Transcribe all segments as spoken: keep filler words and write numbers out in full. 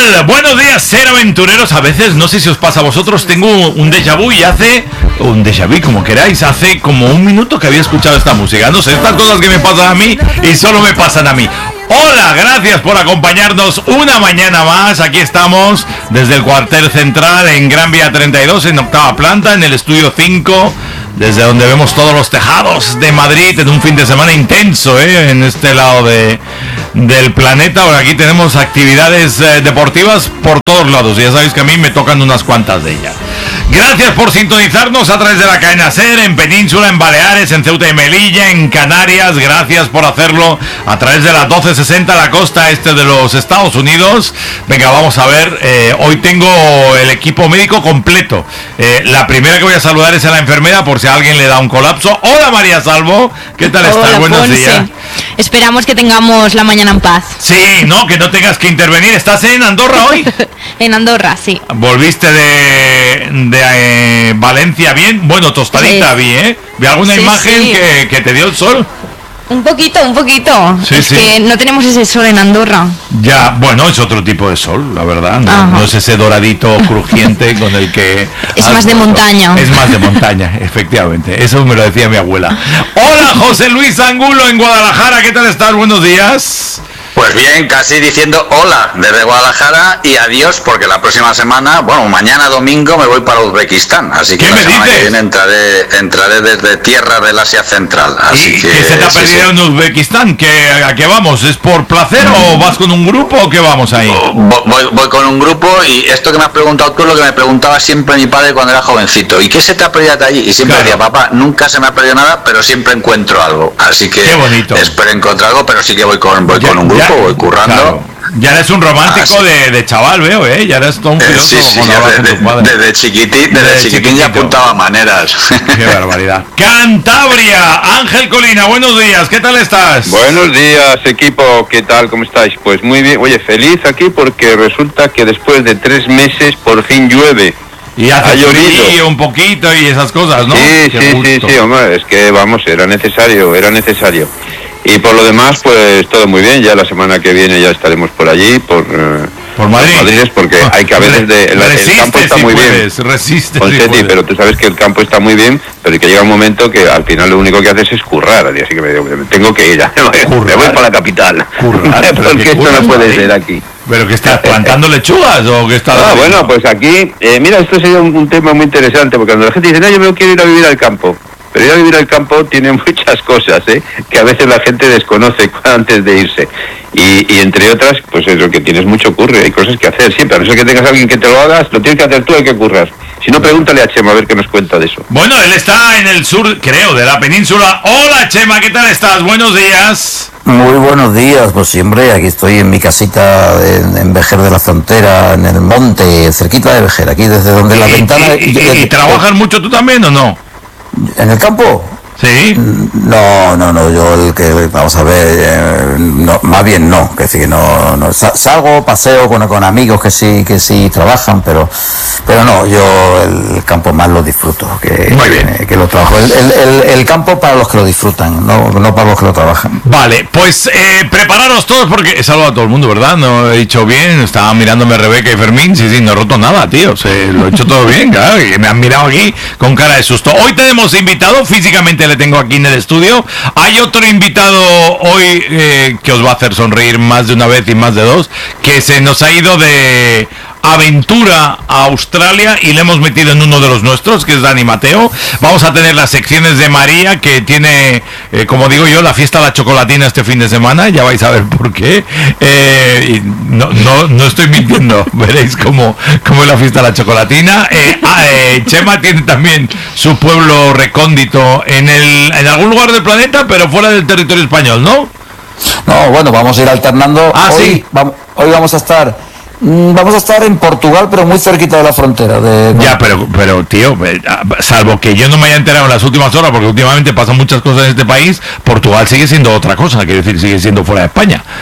tal? Buenos días, ser aventureros. A veces, no sé si os pasa a vosotros, tengo un déjà vu y hace, un déjà vu como queráis, hace como un minuto que había escuchado esta música. No sé, estas cosas que me pasan a mí y solo me pasan a mí. Hola, gracias por acompañarnos una mañana más. Aquí estamos desde el cuartel central en Gran Vía treinta y dos, en octava planta, en el estudio cinco, desde donde vemos todos los tejados de Madrid en un fin de semana intenso, ¿eh? En este lado de, del planeta. Ahora aquí tenemos actividades eh, deportivas por todos lados. Y ya sabéis que a mí me tocan unas cuantas de ellas. Gracias por sintonizarnos a través de la cadena SER, en Península, en Baleares, en Ceuta y Melilla, en Canarias. Gracias por hacerlo a través de la doce sesenta, la costa este de los Estados Unidos. Venga, vamos a ver. Eh, hoy tengo el equipo médico completo. Eh, la primera que voy a saludar es a la enfermera por si a alguien le da un colapso. Hola, María Salvo. ¿Qué tal estás? Hola, Buenos Ponce. días. Esperamos que tengamos la mañana en paz. Sí, no, que no tengas que intervenir. ¿Estás en Andorra hoy? En Andorra, sí. ¿Volviste de, de eh, Valencia bien? Bueno, tostadita Sí. vi, ¿eh? Vi alguna Sí, imagen sí. Que, que te dio el sol. Un poquito, un poquito. Sí, es sí. que no tenemos ese sol en Andorra. Ya, bueno, es otro tipo de sol, la verdad. No, Ajá. no es ese doradito crujiente con el que... Es has más de vuelto. montaña. Es más de montaña, efectivamente. Eso me lo decía mi abuela. Hola, José Luis Angulo en Guadalajara. ¿Qué tal estás? Buenos días. Pues bien, casi diciendo hola desde Guadalajara y adiós porque la próxima semana, bueno, mañana domingo me voy para Uzbekistán, así que ¿Qué la me semana dices? que viene entraré, entraré desde tierra del Asia Central. Así ¿Y que, qué se te ha sí, perdido sí. en Uzbekistán? ¿Qué, ¿A qué vamos? ¿Es por placer o vas con un grupo o qué vamos ahí? Voy, voy- voy con un grupo y esto que me has preguntado tú es lo que me preguntaba siempre mi padre cuando era jovencito. ¿Y qué se te ha perdido de allí? Y siempre Claro. decía, papá, nunca se me ha perdido nada, pero siempre encuentro algo. Así que Qué bonito. espero encontrar algo, pero sí que voy con, voy Ya- con un grupo, ya- voy currando. claro. Ya eres un romántico Ah, sí. de, de chaval, veo, ¿eh? Ya eres todo un Eh, filósofo sí, sí, cuando ya hablas de- con de- tu padre. desde chiquitín, desde, Desde chiquitín ya chiquitito. apuntaba maneras. Qué barbaridad. Cantabria, Ángel Colina, buenos días, ¿qué tal estás? Buenos días, equipo, ¿qué tal? ¿Cómo estáis? Pues muy bien, oye, feliz aquí porque resulta que después de tres meses por fin llueve. Y hace ha llovido. frío un poquito y esas cosas, ¿no? Sí, Qué sí, sí, gusto. sí, hombre, es que vamos, era necesario, era necesario. Y por lo demás, pues todo muy bien, ya la semana que viene ya estaremos por allí, por... eh, Por Madrid. por Madrid, porque hay que a veces de, el, el Resiste campo está si muy puedes, bien. Resiste si Concetti, puedes. pero tú sabes que el campo está muy bien, pero que llega un momento que al final lo único que haces es currar, así que me, digo, me tengo que ir, ya, me voy para la capital, Currar, pero porque que esto curras, no puede Madrid. ser aquí. ¿Pero que estás plantando lechugas o qué estás Ah, haciendo? bueno, pues aquí, eh, mira, esto sería un, un tema muy interesante, porque cuando la gente dice, no, yo me quiero ir a vivir al campo, pero ir a vivir al campo tiene muchas cosas, ¿eh? Que a veces la gente desconoce antes de irse. Y, y entre otras, pues eso, que tienes mucho curro, hay cosas que hacer siempre, a no ser que tengas a alguien que te lo hagas, lo tienes que hacer tú, hay que currar. Si no, pregúntale a Chema a ver qué nos cuenta de eso. Bueno, él está en el sur, creo, de la península. Hola, Chema, ¿qué tal estás? Buenos días. Muy buenos días, pues siempre, aquí estoy en mi casita en, en Vejer de la Frontera, en el monte, cerquita de Vejer, aquí desde donde la ¿Y, ventana... y- y- y trabajas mucho tú también o no? ¿En el campo? Sí. No, no, no, yo el que, vamos a ver, eh, no, más bien no, que decir, no, no, sa- salgo, paseo con, con amigos que sí, que sí trabajan, pero, pero no, yo el campo más lo disfruto que, Muy bien. que, que lo trabajo. El, el, el, el campo para los que lo disfrutan, no, no para los que lo trabajan. Vale, pues eh, prepararos todos porque he saludado a todo el mundo, ¿verdad? No he dicho bien, estaba mirándome Rebeca y Fermín, sí, sí, no he roto nada, tío, se, lo he hecho todo bien, claro, y me han mirado aquí con cara de susto. Hoy tenemos invitado, físicamente le tengo aquí en el estudio, hay otro invitado hoy eh, que os va a hacer sonreír más de una vez y más de dos, que se nos ha ido de aventura a Australia y le hemos metido en uno de los nuestros, que es Dani Mateo. Vamos a tener las secciones de María, que tiene, eh, como digo yo, la fiesta de la chocolatina este fin de semana, ya vais a ver por qué. Eh, y no, no, no estoy mintiendo, veréis cómo, cómo es la fiesta de la chocolatina. Eh, ah, eh, Chema tiene también su pueblo recóndito en, el, en algún lugar del planeta, pero fuera del territorio español, ¿no? No, bueno, vamos a ir alternando. Ah, hoy, sí. vam- hoy vamos a estar... mm, Vamos a estar en Portugal, pero muy cerquita de la frontera. De, Ya, pero, pero tío, eh, salvo que yo no me haya enterado en las últimas horas, porque últimamente pasan muchas cosas en este país, Portugal sigue siendo otra cosa, quiero decir, sigue siendo fuera de España.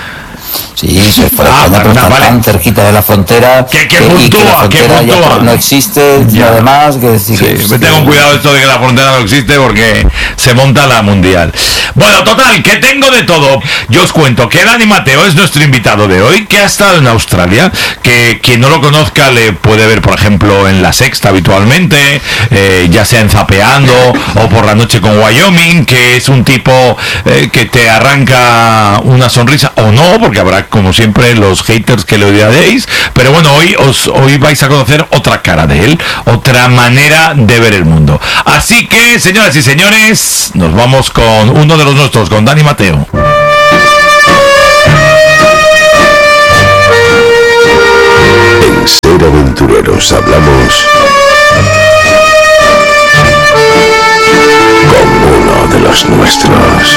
Sí, soy fuera Ah, de España, pero vale, están vale. tan cerquita de la frontera ¿Qué- qué que, y que puntúa? la ¿Qué frontera ya puntúa? no existe, y Ya. además que decir Sí, que- vete con cuidado esto de que la frontera no existe porque se monta la mundial. Bueno, total, que tengo de todo. Yo os cuento que Dani Mateo es nuestro invitado de hoy, que ha estado en Australia, que quien no lo conozca le puede ver, por ejemplo, en La Sexta habitualmente, eh, ya sea en Zapeando o por la noche con Wyoming, que es un tipo eh, que te arranca una sonrisa, o no, porque habrá, como siempre, los haters que le odiaréis, pero bueno, hoy, os, hoy vais a conocer otra cara de él, otra manera de ver el mundo. Así que, señoras y señores, nos vamos con uno de los nuestros, con Dani Mateo. En Ser Aventureros hablamos con uno de los nuestros.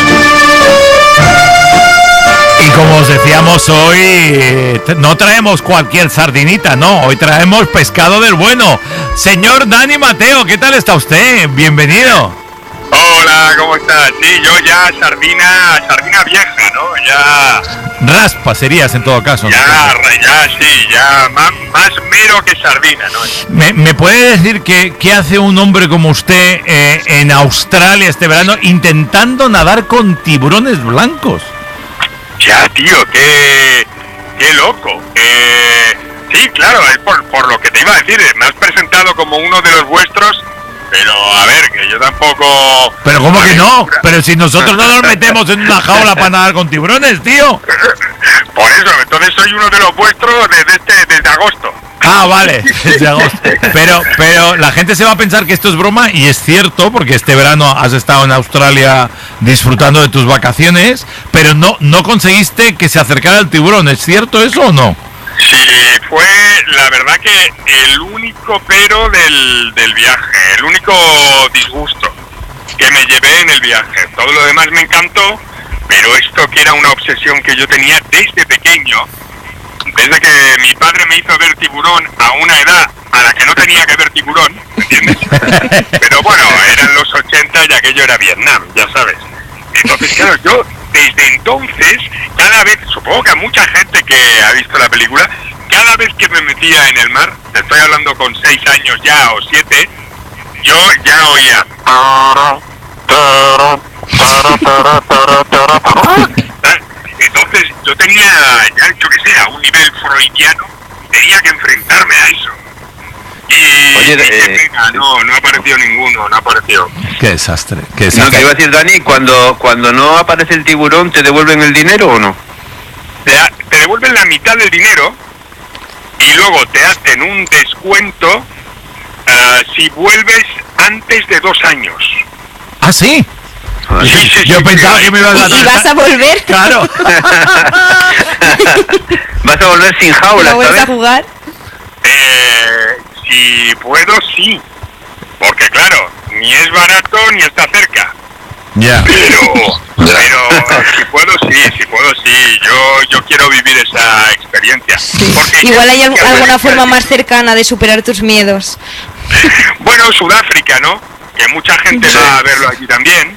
Y como os decíamos hoy, eh, t- no traemos cualquier sardinita, no, hoy traemos pescado del bueno. Señor Dani Mateo, ¿qué tal está usted? Bienvenido. Hola, ¿cómo estás? Sí, yo ya sardina, sardina vieja, ¿no? Ya, Raspa serías en todo caso, ¿no? ya, ya, sí, ya más, más mero que sardina, ¿no? ¿Me, me puede decir que, qué hace un hombre como usted eh, en Australia este verano intentando nadar con tiburones blancos? Ya, tío, qué, qué loco. Eh, sí, claro, es por, por lo que te iba a decir, me has presentado como uno de los vuestros, pero a ver, que yo tampoco... Pero ¿cómo que no? Pero si nosotros no nos metemos en una jaula para nadar con tiburones, tío. Por eso, entonces soy uno de los vuestros desde, este, desde agosto. Ah, vale, desde agosto. Pero, pero la gente se va a pensar que esto es broma y es cierto, porque este verano has estado en Australia disfrutando de tus vacaciones, pero no, no conseguiste que se acercara el tiburón. ¿Es cierto eso o no? Sí, fue la verdad que el único pero del, del viaje, el único disgusto que me llevé en el viaje. Todo lo demás me encantó, pero esto que era una obsesión que yo tenía desde pequeño, desde que mi padre me hizo ver tiburón a una edad a la que no tenía que ver tiburón, ¿entiendes? Pero bueno, eran los ochenta y aquello era Vietnam, ya sabes. Entonces, claro, yo desde entonces, cada vez, supongo que a mucha gente que ha visto la película, cada vez que me metía en el mar, te estoy hablando con seis años ya o siete, yo ya oía. Entonces yo tenía, ya yo que sé, a un nivel freudiano, tenía que enfrentarme a eso. Y, Oye, y qué eh, pena, no, no apareció ninguno, no apareció. Qué desastre, qué No, desastre. te iba a decir, Dani, cuando, cuando no aparece el tiburón, ¿te devuelven el dinero o no? Te, ha- te devuelven la mitad del dinero y luego te hacen un descuento ah, si vuelves antes de dos años. Ah, sí. Sí, sí, Yo sí, pensaba sí. que me ibas a ¿Y, y vas a volver? Claro. Vas a volver sin jaula, ¿No vuelves a ¿sabes? jugar? Eh, si puedo, sí. Porque claro, ni es barato ni está cerca. Ya. Pero, pero si puedo, sí, si puedo, sí. Yo, yo quiero vivir esa experiencia. Porque Igual hay ya- al- ya alguna ves, forma más cercana de superar tus miedos. Bueno, Sudáfrica, ¿no? Que mucha gente Sí. va a verlo allí también.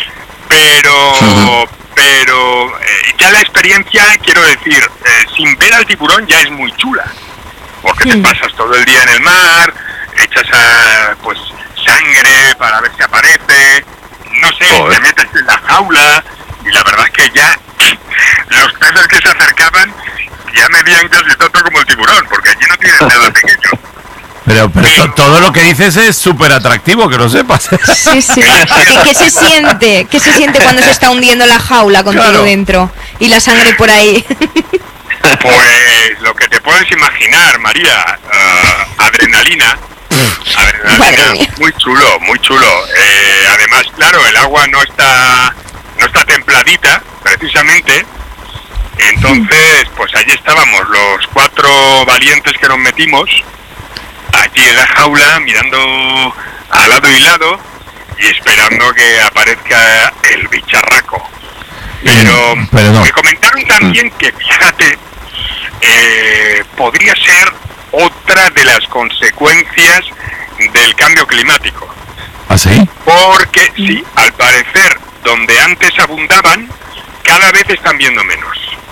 Pero, pero eh, ya la experiencia, quiero decir, eh, sin ver al tiburón ya es muy chula. Porque te Mm. pasas todo el día en el mar, echas a, pues sangre para ver si aparece, no sé, Joder. te metes en la jaula y la verdad es que ya los peces que se acercaban ya medían casi tanto como el tiburón, porque allí no tienen nada pequeño. Pero, pero to- todo lo que dices es súper atractivo, que lo sepas. Sí, sí. ¿Qué, qué se siente? ¿Qué se siente cuando se está hundiendo la jaula con Claro. todo dentro? Y la sangre por ahí. Pues lo que te puedes imaginar, María, ah, adrenalina, Madre adrenalina, mía. muy chulo, muy chulo. Eh, además, claro, el agua no está, no está templadita, precisamente. Entonces, pues allí estábamos los cuatro valientes que nos metimos, allí en la jaula, mirando a lado y lado y esperando que aparezca el bicharraco. Pero, Pero no. me comentaron también que, fíjate, eh, podría ser otra de las consecuencias del cambio climático. ¿Ah, sí? Porque, sí, al parecer, donde antes abundaban, cada vez están viendo menos.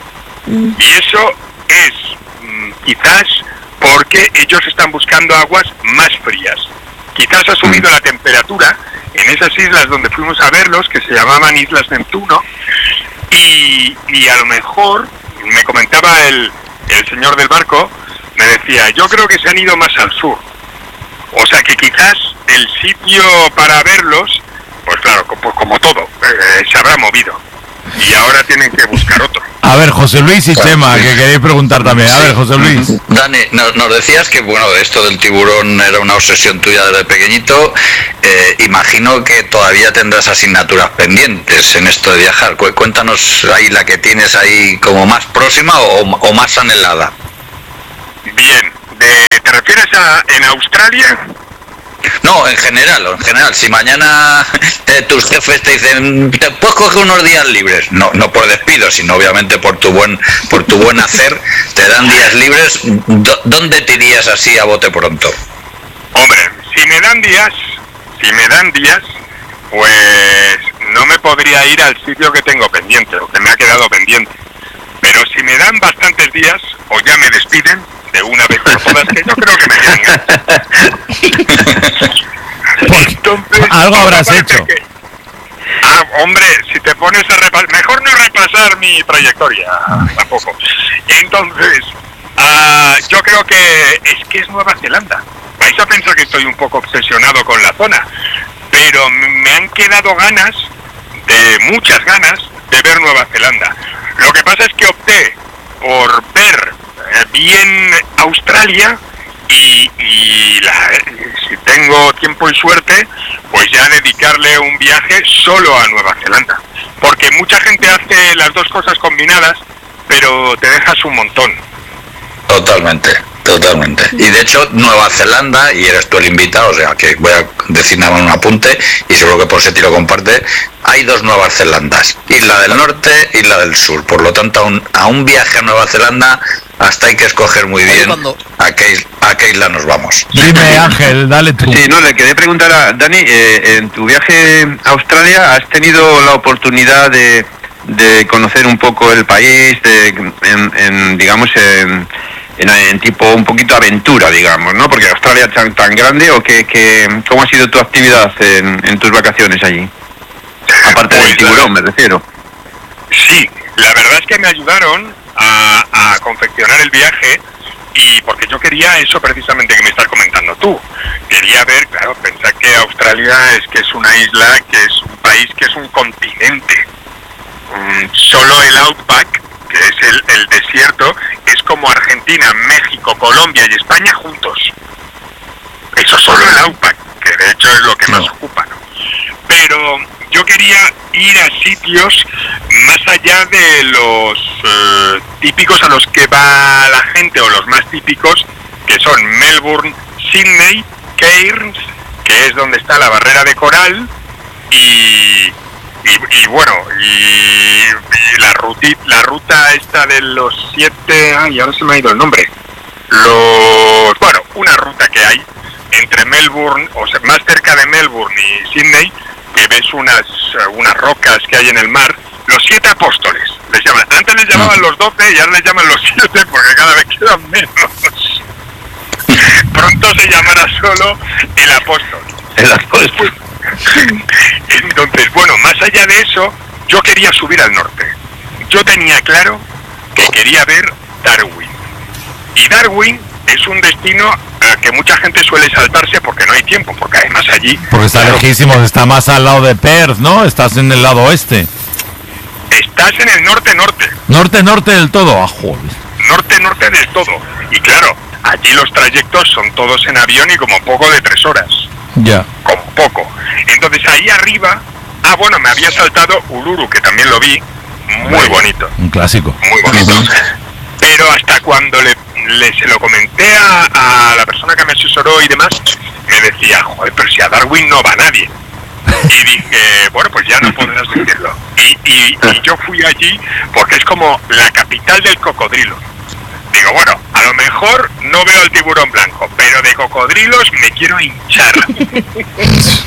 Mm. Y eso es mm, quizás porque ellos están buscando aguas más frías. Quizás ha subido mm. la temperatura en esas islas donde fuimos a verlos, que se llamaban Islas Neptuno, y, y a lo mejor, me comentaba el, el señor del barco, me decía, yo creo que se han ido más al sur. O sea que quizás el sitio para verlos, pues claro, pues como todo, eh, se habrá movido. Y ahora tienen que buscar otro. A ver, José Luis y Chema, que queréis preguntar también. A ver, José Luis. Dani, nos, nos decías que, bueno, esto del tiburón era una obsesión tuya desde pequeñito. Eh, imagino que todavía tendrás asignaturas pendientes en esto de viajar. Cuéntanos ahí la que tienes ahí como más próxima o, o más anhelada. Bien, de, ¿te refieres a en Australia? No, en general, en general, si mañana eh, tus jefes te dicen, ¿te puedes coger unos días libres? No, no por despido, sino obviamente por tu buen, por tu buen hacer, te dan días libres. ¿Dónde te irías así a bote pronto? Hombre, si me dan días, si me dan días, pues no me podría ir al sitio que tengo pendiente, o que me ha quedado pendiente. Pero si me dan bastantes días, o ya me despiden, de una vez por todas, que yo creo que me quedan. Entonces, algo habrás hecho. Que, ah, hombre, si te pones a repasar, mejor no repasar mi trayectoria, tampoco. Entonces, uh, yo creo que es que es Nueva Zelanda. Vais a pensar que estoy un poco obsesionado con la zona, pero me han quedado ganas, de muchas ganas, de ver Nueva Zelanda. Lo que pasa es que opté por ver bien Australia y, y la, si tengo tiempo y suerte, pues ya dedicarle un viaje solo a Nueva Zelanda, porque mucha gente hace las dos cosas combinadas, pero te dejas un montón. Totalmente, totalmente. Y de hecho Nueva Zelanda, y eres tú el invitado, o sea que voy a decir nada más un apunte, y seguro que por ese tiro comparte, hay dos Nuevas Zelandas, Isla del Norte y Isla del Sur. Por lo tanto, a un, a un viaje a Nueva Zelanda hasta hay que escoger muy bien cuando... a, qué, a qué isla nos vamos. Dime, Ángel, dale tú. Sí, no, le quería preguntar a Dani, eh, en tu viaje a Australia, ¿has tenido la oportunidad de, de conocer un poco el país, de, en, en digamos, en, en, en tipo un poquito aventura, digamos, ¿no? Porque Australia es tan, tan grande, ¿o qué, qué, cómo ha sido tu actividad en, en tus vacaciones allí? Aparte pues del tiburón, me refiero. Sí, la verdad es que me ayudaron a, a confeccionar el viaje, y porque yo quería eso precisamente que me estás comentando tú. Quería ver, claro, pensar que Australia es que es una isla, que es un país, que es un continente. Um, solo el Outback, que es el, el desierto, es como Argentina, México, Colombia y España juntos. Eso solo el Outback, que de hecho es lo que más ocupa, ¿no? Pero yo quería ir a sitios más allá de los eh, típicos a los que va la gente, o los más típicos, que son Melbourne, Sydney, Cairns, que es donde está la barrera de coral, y, y, y bueno, y, y la, ruti, la ruta esta de los siete, ay, ahora se me ha ido el nombre, los, bueno, una ruta que hay entre Melbourne, o sea, más cerca de Melbourne y Sydney, que ves unas unas rocas que hay en el mar, los siete apóstoles, les llaman. Antes les llamaban los doce y ahora les llaman los siete porque cada vez quedan menos. Pronto se llamará solo el apóstol. El apóstol. Entonces, bueno, más allá de eso, yo quería subir al norte. Yo tenía claro que quería ver Darwin. Y Darwin es un destino eh, que mucha gente suele saltarse porque no hay tiempo, porque además allí... Porque está claro, lejísimos, está más al lado de Perth, ¿no? Estás en el lado oeste. Estás en el norte-norte. Norte-norte del todo, ah, joder. Norte-norte del todo. Y claro, allí los trayectos son todos en avión y como poco de tres horas. Ya. Como poco. Entonces ahí arriba... Ah, bueno, me había saltado Uluru, que también lo vi. Muy bonito. Un clásico. Muy bonito. Uh-huh. Pero hasta cuando le, le se lo comenté a, a la persona que me asesoró y demás, me decía, joder, pero si a Darwin no va nadie. Y dije, bueno, pues ya no podrás decirlo. Y, y, y yo fui allí porque es como la capital del cocodrilo. Digo, bueno, a lo mejor no veo el tiburón blanco, pero de cocodrilos me quiero hinchar.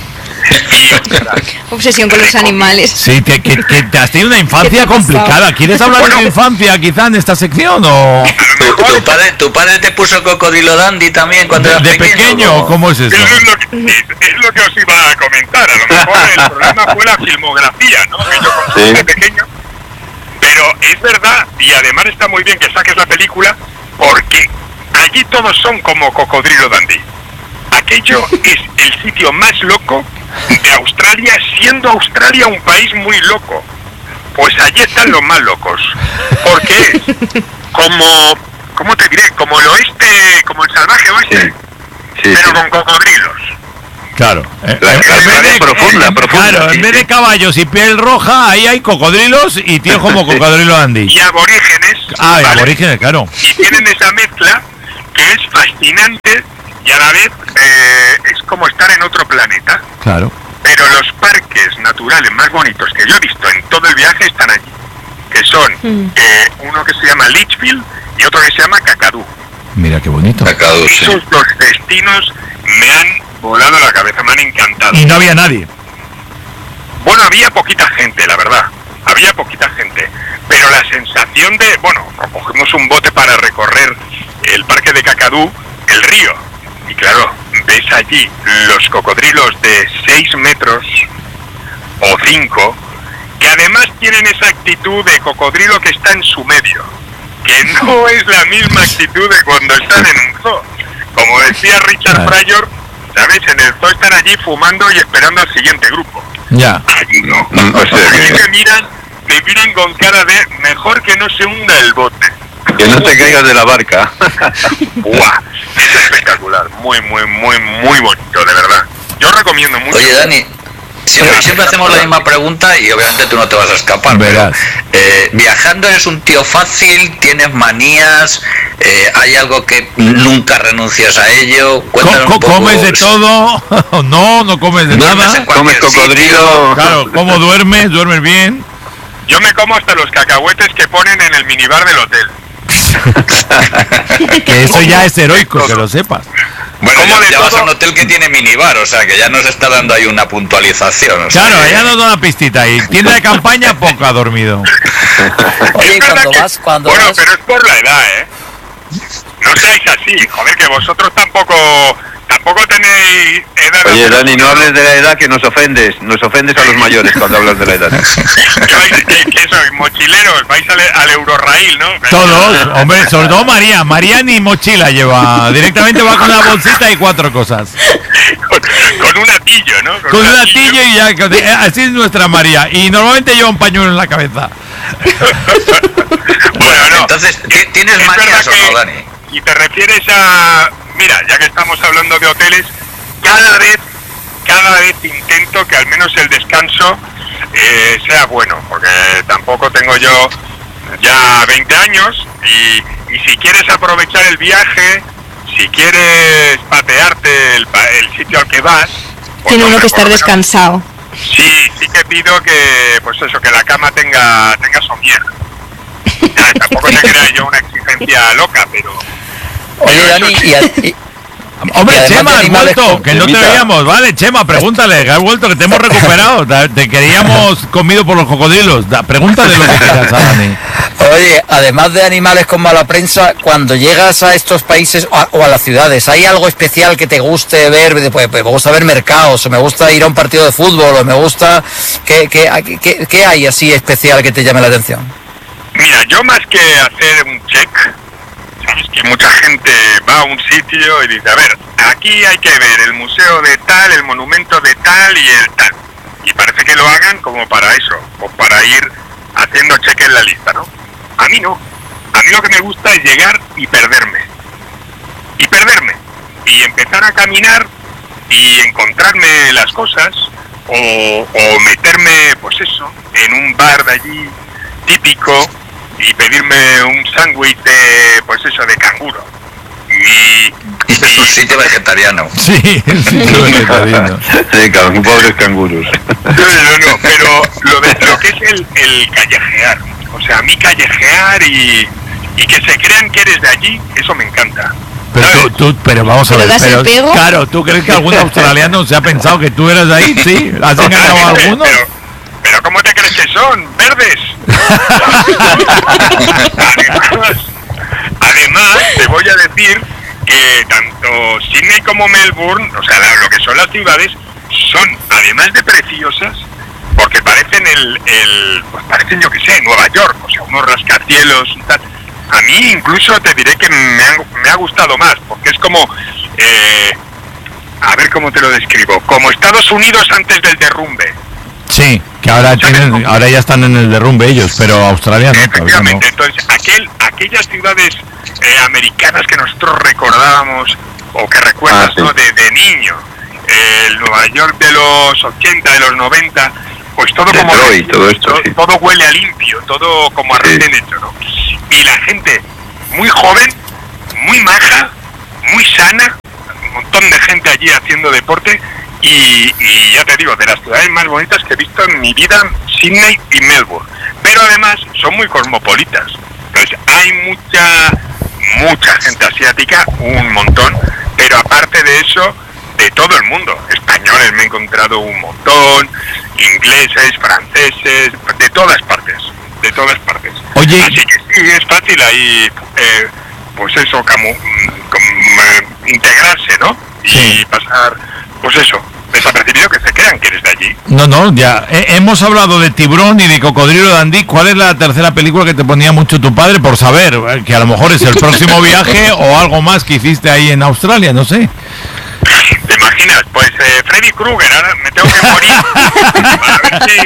Obsesión con los animales. Sí, que, que, que te has tenido una infancia complicada. ¿Quieres hablar Bueno. de tu infancia quizá en esta sección o ¿Tu, tu padre, ¿Tu padre te puso cocodrilo dandy también cuando de, eras de pequeño? ¿Cómo? ¿Cómo es eso? Eso es lo, que, es lo que os iba a comentar. A lo mejor el problema fue la filmografía, ¿no? Que yo consumí Sí. de pequeño. Pero es verdad, y además está muy bien que saques la película, porque allí todos son como Cocodrilo Dandy. Aquello es el sitio más loco de Australia, siendo Australia un país muy loco. Pues allí están los más locos. Porque es como, ¿cómo te diré? Como el oeste, como el salvaje Sí, oeste, sí, pero sí. con cocodrilos. Claro. Eh, La- en la vez Australia de- es profunda, eh, profunda, Claro, sí, en vez sí. de caballos y piel roja, ahí hay cocodrilos y tíos como cocodrilo Andy. Y aborígenes. Ah, y ¿vale? aborígenes, claro. Y tienen esa mezcla que es fascinante y a la vez eh, es como estar en otro planeta. Claro. Pero los parques naturales más bonitos que yo he visto en todo el viaje están allí, que son Mm. eh, uno que se llama Litchfield y otro que se llama Kakadu. Mira qué bonito. Cacao, sí. Esos dos destinos me han volado la cabeza, me han encantado. Y no había nadie. Bueno, había poquita gente, la verdad. Había poquita gente. Pero la sensación de, bueno, cogimos un bote para recorrer el parque de Kakadu, el río. Y claro, ves allí los cocodrilos de seis metros o cinco, que además tienen esa actitud de cocodrilo que está en su medio. Que no es la misma actitud de cuando están en un zoo. Como decía Richard Claro. Pryor, ¿sabes? En el zoo están allí fumando y esperando al siguiente grupo. Ya. Allí no. Mm, o sea Allí que- te miran, te miran con cara de mejor que no se hunda el bote. Que no te caigas de la barca. ¡Buah! Es espectacular. Muy, muy, muy, muy bonito, de verdad. Yo recomiendo mucho. Oye, Dani, siempre, siempre hacemos la misma pregunta y obviamente tú no te vas a escapar. Pero, Verás. eh, viajando eres un tío fácil, tienes manías, eh, hay algo que nunca renuncias a ello. Cuéntanos Co- un co- poco. ¿Comes de todo? No, no comes de Duermes nada. en cualquier Comes cocodrilo. sitio. Claro, ¿cómo duermes? ¿Duermes bien? Yo me como hasta los cacahuetes que ponen en el minibar del hotel. Que eso ya es heroico, que lo sepas. Bueno, Como ya, de ya vas todo. a un hotel que tiene minibar, o sea que ya nos está dando ahí una puntualización. o sea Claro, que- ya nos da una pistita ahí. Tienda de campaña, poco ha dormido. Oye, Es verdad cuando que- vas, cuando bueno, vas... pero es por la edad, ¿eh? No seáis así, joder, que vosotros tampoco tampoco tenéis edad. de Oye, hacer- Dani, no hables de la edad, que nos ofendes. Nos ofendes a los mayores cuando hablas de la edad. Que vais- que- que sois mochileros, vais al, al Eurorail, ¿no? Todos, hombre, sobre todo María. María ni mochila lleva. Directamente va con una bolsita y cuatro cosas. Con, con un atillo, ¿no? Con un latillo y ya. con- eh, Así es nuestra María. Y normalmente lleva un pañuelo en la cabeza. Bueno, no. Entonces, ¿ti- ¿tienes Es manías verdad o que no, Dani? si te refieres a... Mira, ya que estamos hablando de hoteles, cada vez, cada vez intento que al menos el descanso eh, sea bueno, porque tampoco tengo yo ya veinte años y, y si quieres aprovechar el viaje, si quieres patearte el, pa- el sitio al que vas... pues, Tiene uno hombre, que por estar lo menos- descansado. Sí, sí que pido que, pues eso, que la cama tenga, tenga somier. Ya, tampoco te crea yo una exigencia loca, pero... Oye, pero Dani, eso sí. y, a- y- Hombre, Y además Chema, de has animales vuelto, con que no te cremita. veíamos. Vale, Chema, pregúntale, que has vuelto, que te hemos recuperado. Te, te queríamos comido por los cocodrilos. Da- Pregúntale lo que quieras a Dani. Oye, además de animales con mala prensa, cuando llegas a estos países o a, o a las ciudades, ¿hay algo especial que te guste ver? De- Pues, pues, me gusta ver mercados, o me gusta ir a un partido de fútbol, o me gusta... ¿Qué, qué, qué, qué hay así especial que te llame la atención? Mira, yo más que hacer un check, sabes que mucha gente va a un sitio y dice, a ver, aquí hay que ver el museo de tal, el monumento de tal y el tal. Y parece que lo hagan como para eso, o para ir haciendo check en la lista, ¿no? A mí no. A mí lo que me gusta es llegar y perderme. Y perderme. Y empezar a caminar y encontrarme las cosas, o, o meterme, pues eso, en un bar de allí típico y pedirme un sándwich de, pues eso, de canguro. Y, Es un sitio vegetariano. Sí, sí, lo vegetariano. Sí, cabrón, pobres canguros. no, no, no, pero lo, de, lo que es el, el callejear, o sea, a mí callejear y, y que se crean que eres de allí, eso me encanta. Pero, tú, tú, pero vamos a ¿Pero ver, das el pero, pego? claro, ¿tú crees que algún australiano se ha pensado que tú eras de ahí? Sí, ¿has engañado a alguno? Pero, pero ¿cómo te crees que son? ¿Verdes? además, además, te voy a decir que tanto Sydney como Melbourne, o sea, lo que son las ciudades, son, además de preciosas, porque parecen el, el pues parecen, yo que sé, Nueva York, o sea, unos rascacielos y tal. A mí incluso te diré que me ha, me ha gustado más, porque es como, eh, a ver cómo te lo describo, como Estados Unidos antes del derrumbe. Sí, que ahora tienen, ahora ya están en el derrumbe ellos, pero Australia no, todavía no. Efectivamente, entonces aquel, aquellas ciudades eh, americanas que nosotros recordábamos, o que recuerdas, Ah, sí. ¿no? de, de niño, eh, el Nueva York de los ochenta, de los noventa, pues todo como Detroit, todo esto, todo, sí. todo huele a limpio, todo como a Sí. recién hecho, ¿no? Y la gente muy joven, muy maja, muy sana, un montón de gente allí haciendo deporte, y, y ya te digo, de las ciudades más bonitas que he visto en mi vida, Sydney y Melbourne. Pero además son muy cosmopolitas, entonces hay mucha, mucha gente asiática, un montón, pero aparte de eso, de todo el mundo. Españoles me he encontrado un montón, ingleses, franceses, de todas partes, de todas partes. Oye. Así que sí, es fácil ahí, eh, pues eso, como, como eh, integrarse, ¿no? Y Sí. pasar, pues eso, desapercibido, que se crean que eres de allí. No, no, ya. Eh, hemos hablado de Tiburón y de Cocodrilo Dandí. ¿Cuál es la tercera película que te ponía mucho tu padre por saber? eh, Que a lo mejor es el próximo viaje o algo más que hiciste ahí en Australia, no sé. ¿Te imaginas? Pues eh, Freddy Krueger, ahora me tengo que morir para ver si,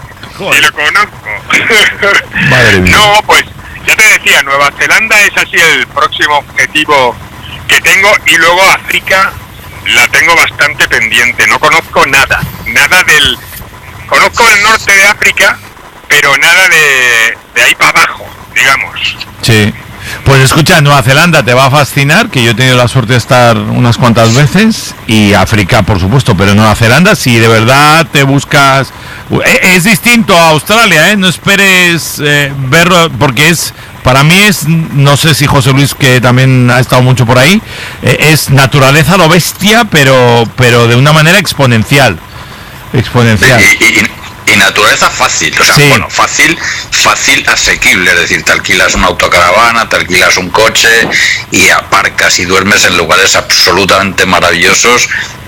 si lo conozco. Madre mía. No, pues ya te decía, Nueva Zelanda es así el próximo objetivo que tengo, y luego África la tengo bastante pendiente. No conozco nada, nada del... Conozco el norte de África, pero nada de, de ahí para abajo, digamos. Sí. Pues escucha, Nueva Zelanda te va a fascinar, que yo he tenido la suerte de estar unas cuantas veces, y África, por supuesto, pero Nueva Zelanda, si de verdad te buscas... Eh, Es distinto a Australia, ¿eh? No esperes eh, verlo, porque es... Para mí es, no sé si José Luis, que también ha estado mucho por ahí, eh, es naturaleza a lo bestia, pero, pero de una manera exponencial. Exponencial. Y, y- y naturaleza fácil, o sea, Sí. bueno, fácil, fácil, asequible, es decir, te alquilas una autocaravana, te alquilas un coche y aparcas y duermes en lugares absolutamente maravillosos.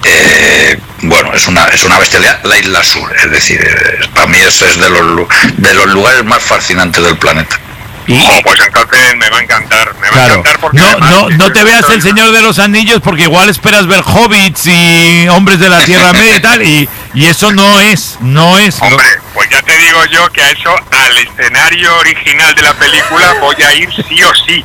Eh, bueno, es una es una bestialidad. La Isla Sur, es decir, eh, para mí es, es de los lu- de los lugares más fascinantes del planeta. Y, Oh, pues entonces me va a encantar, me va a claro, encantar porque no, además no, es no un te veas el territorio- Señor de los Anillos, porque igual esperas ver hobbits y hombres de la Tierra Media y tal, y, y eso no es, no es. lo- Hombre, pues ya te digo yo que a eso, al escenario original de la película, voy a ir sí o sí.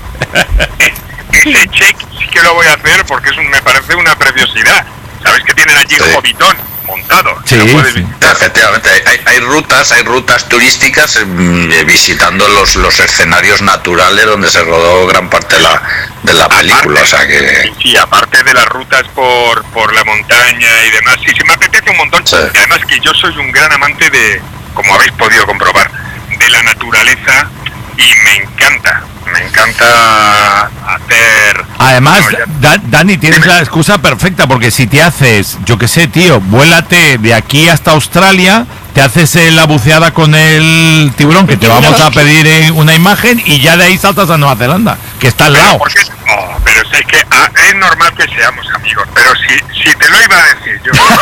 Ese check sí que lo voy a hacer porque es un, me parece una preciosidad. ¿Sabes que tienen allí Sí. el Hobbitón montado? Sí, Lo puedes sí. visitar. Efectivamente, hay, hay- hay rutas, hay rutas turísticas mm, eh, visitando los, los escenarios naturales donde se rodó gran parte de la, de la película, o sea que... Sí, sí, aparte de las rutas por, por la montaña y demás, sí, sí me apetece un montón. Sí. Y además que yo soy un gran amante de, como habéis podido comprobar, de la naturaleza, y me encanta, me encanta hacer... Además, Bueno, ya- Da- Dani, tienes Dime. la excusa perfecta, porque si te haces, yo qué sé, tío, vuélate de aquí hasta Australia, te haces eh, la buceada con el tiburón, que te vamos a pedir eh, una imagen, y ya de ahí saltas a Nueva Zelanda, que está al Pero, lado. porque, oh, pero si es que ah, es normal que seamos amigos, pero si, si te lo iba a decir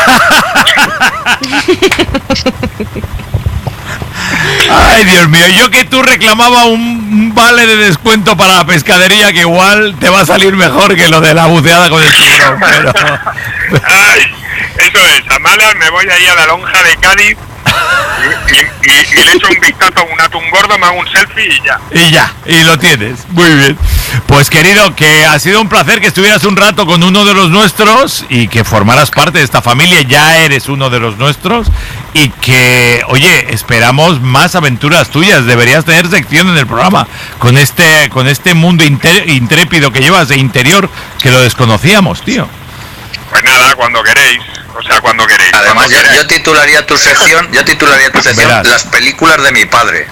yo... Ay, Dios mío, yo que tú reclamaba un vale de descuento para la pescadería, que igual te va a salir mejor que lo de la buceada con el tiburón, pero... Ay, eso es, a malas me voy ahí a la lonja de Cádiz y, y- y- y le echo un vistazo a un atún gordo, me hago un selfie y ya. Y ya, y lo tienes. Muy bien. Pues querido, que ha sido un placer que estuvieras un rato con uno de los nuestros y que formaras parte de esta familia. Ya eres uno de los nuestros. Y que, oye, esperamos más aventuras tuyas. Deberías tener sección en el programa con este, con este mundo inte- intrépido que llevas de interior, que lo desconocíamos, tío. Pues nada, cuando queréis, O sea, cuando queréis. Además, cuando yo, queráis. yo titularía tu sección, yo titularía tu sección Verás. Las películas de mi padre.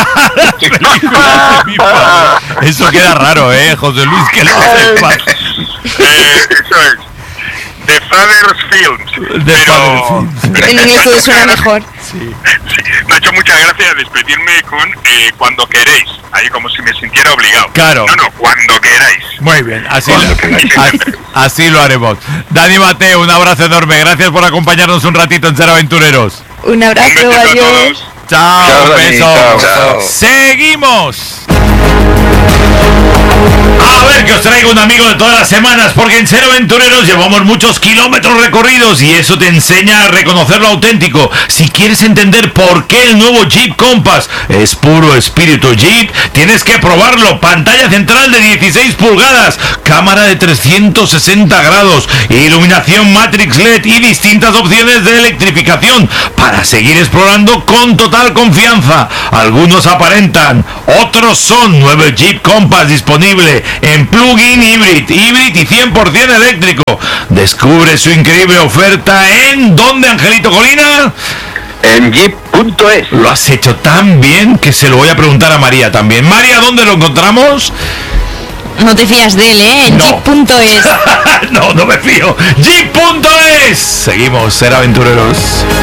Eso queda raro, ¿eh, José Luis? Que lo sepas. Eh, eso es. The Father's Films. The pero Father's En inglés todo suena mejor. Sí, me ha hecho mucha gracia despedirme con eh, cuando queréis. Ahí como si me sintiera obligado. Claro. No, no, cuando queráis. Muy bien, así Cuando lo, queráis. así, así lo haremos. Dani Mateo, un abrazo enorme. Gracias por acompañarnos un ratito en Ser Aventureros. Un Un abrazo, besito a adiós. todos. Chao, Chao, un Dani, beso. chao. Chao. Seguimos. A ver, que os traigo un amigo de todas las semanas, porque en Ser Aventureros llevamos muchos kilómetros recorridos y eso te enseña a reconocer lo auténtico. Si quieres entender por qué el nuevo Jeep Compass es puro espíritu Jeep, tienes que probarlo. Pantalla central de dieciséis pulgadas, cámara de trescientos sesenta grados, iluminación Matrix L E D y distintas opciones de electrificación para seguir explorando con total confianza. Algunos aparentan, otros son. Nuevo Jeep Compass disponible en plug-in hybrid, hybrid y cien por ciento eléctrico. Descubre su increíble oferta en ¿dónde, Angelito Colina? En jeep punto es. Lo has hecho tan bien que se lo voy a preguntar a María también. María, ¿dónde lo encontramos? No te fías de él, ¿eh? En No. jeep punto es. No, no me fío. Jeep punto es. Seguimos, Ser Aventureros.